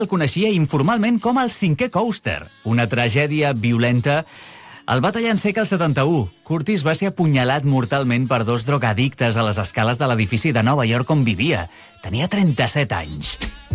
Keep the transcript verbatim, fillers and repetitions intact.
el coneixia informalment com el cinquè Coaster, una tragèdia violenta. El va tallar en sec al setanta-u. Curtis va ser apunyalat mortalment per dos drogadictes a les escales de l'edifici de Nova York on vivia. Tenia trenta-set anys.